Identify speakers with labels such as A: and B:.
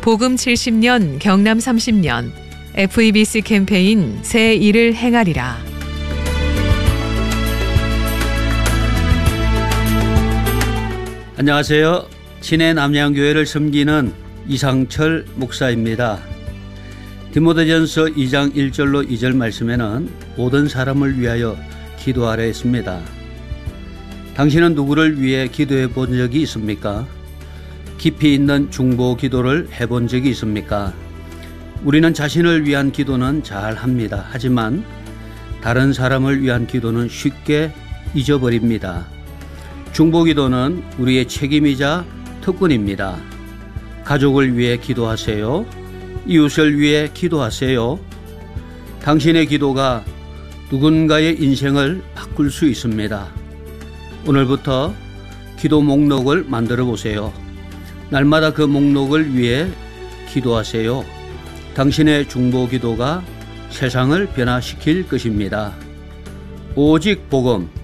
A: 복음 70년 경남 30년 FEBC 캠페인 새 일을 행하리라.
B: 안녕하세요. 친해 남양교회를 섬기는 이상철 목사입니다. 디모데전서 2장 1절로 2절 말씀에는 모든 사람을 위하여 기도하라 했습니다. 당신은 누구를 위해 기도해 본 적이 있습니까? 깊이 있는 중보 기도를 해본 적이 있습니까? 우리는 자신을 위한 기도는 잘 합니다. 하지만 다른 사람을 위한 기도는 쉽게 잊어버립니다. 중보 기도는 우리의 책임이자 특권입니다. 가족을 위해 기도하세요. 이웃을 위해 기도하세요. 당신의 기도가 누군가의 인생을 바꿀 수 있습니다. 오늘부터 기도 목록을 만들어 보세요. 날마다 그 목록을 위해 기도하세요. 당신의 중보 기도가 세상을 변화시킬 것입니다. 오직 복음